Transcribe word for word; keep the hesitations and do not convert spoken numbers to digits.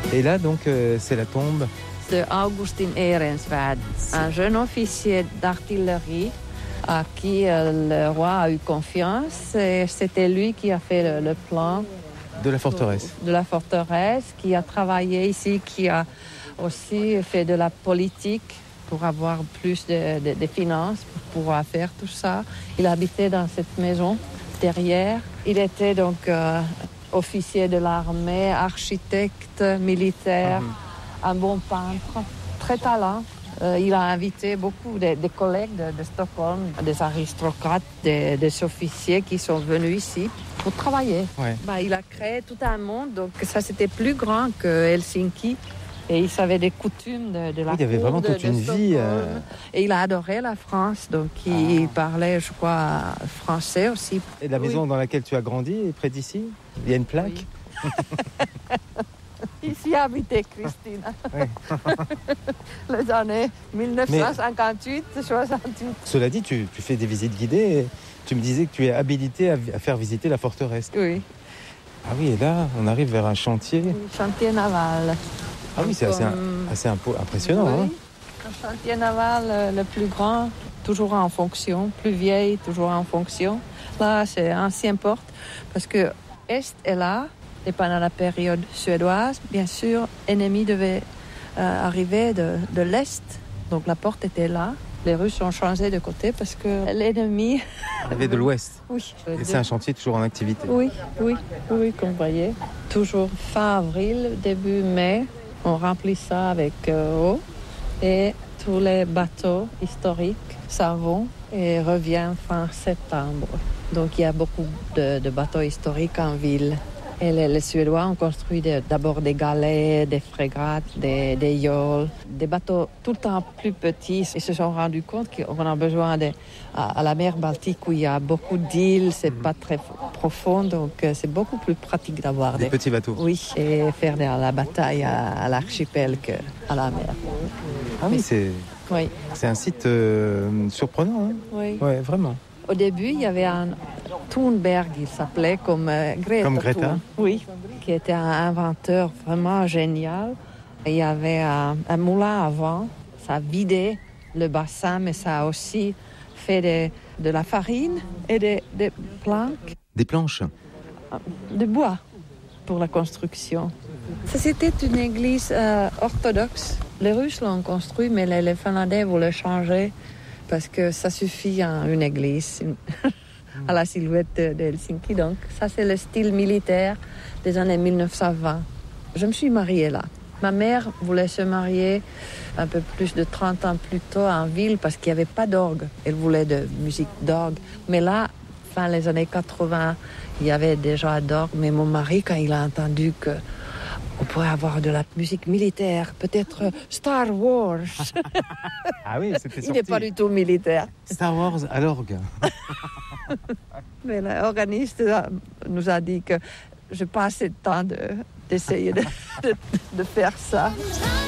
Et là, donc, euh, c'est la tombe de Augustin Ehrensvärd, un jeune officier d'artillerie à qui euh, le roi a eu confiance. Et c'était lui qui a fait le, le plan de la forteresse. De la forteresse, qui a travaillé ici, qui a aussi fait de la politique pour avoir plus de, de, de finances, pour pouvoir faire tout ça. Il habitait dans cette maison derrière. Il était donc euh, officier de l'armée, architecte, militaire, mmh. un bon peintre, très talent. Euh, il a invité beaucoup de, de collègues de, de Stockholm, des aristocrates, des, des officiers qui sont venus ici pour travailler. Ouais. Bah, il a créé tout un monde, donc ça c'était plus grand que Helsinki. Et il savait des coutumes de, de la oui, il y avait cour, vraiment de, toute de une Stockholm. vie. Euh... Et il a adoré la France, donc il ah. parlait, je crois, français aussi. Et la maison oui. dans laquelle tu as grandi est près d'ici ? Il y a une plaque ? Oui. Ici habitait Christina. Oui. Les années dix-neuf cent cinquante-huit soixante-huit. Cela dit, tu, tu fais des visites guidées et tu me disais que tu es habilité à, à faire visiter la forteresse. Oui. Ah oui, et là, on arrive vers un chantier. Oui, chantier naval. Ah oui, c'est assez, comme... assez impressionnant. Oui. Hein. Un chantier naval le plus grand, toujours en fonction, plus vieille, toujours en fonction. Là, c'est ancienne porte, parce que Est est là, et pendant la période suédoise, bien sûr, l'ennemi devait euh, arriver de, de l'Est, donc la porte était là. Les Russes ont changé de côté parce que l'ennemi... arrivait de l'Ouest. Oui. Et de... c'est un chantier toujours en activité. Oui, oui, oui, comme vous voyez. Toujours fin avril, début mai. On remplit ça avec euh, eau et tous les bateaux historiques s'en vont et reviennent fin septembre. Donc il y a beaucoup de, de bateaux historiques en ville. Et les, les Suédois ont construit de, d'abord des galets, des frégates, des, des yawls, des bateaux tout le temps plus petits. Ils se sont rendus compte qu'on a besoin de, à, à la mer Baltique où il y a beaucoup d'îles, c'est pas très profond, donc c'est beaucoup plus pratique d'avoir des, des petits bateaux. Oui, et faire de la bataille à, à l'archipel qu'à la mer. Ah oui, c'est, oui. c'est un site euh, surprenant. Hein oui. Ouais, vraiment. Au début, il y avait un Thunberg, il s'appelait comme euh, Greta. Comme Greta. Thun, oui, qui était un inventeur vraiment génial. Il y avait un, un moulin à vent, ça a vidé le bassin, mais ça a aussi fait de, de la farine et des, des planches. Des planches De bois pour la construction. Ça, c'était une église euh, orthodoxe. Les Russes l'ont construit, mais les, les Finlandais voulaient changer. Parce que ça suffit à une église, à la silhouette de, de Helsinki. Donc, ça, c'est le style militaire des années dix-neuf cent vingt. Je me suis mariée là. Ma mère voulait se marier un peu plus de trente ans plus tôt en ville parce qu'il n'y avait pas d'orgue. Elle voulait de musique d'orgue. Mais là, fin les années quatre-vingts, il y avait déjà d'orgue. Mais mon mari, quand il a entendu que on pourrait avoir de la musique militaire, peut-être Star Wars. Ah oui, c'était sorti. Il n'est pas du tout militaire. Star Wars à l'orgue. Mais l'organiste nous a dit que je n'ai pas assez de temps de, d'essayer de, de, de faire ça.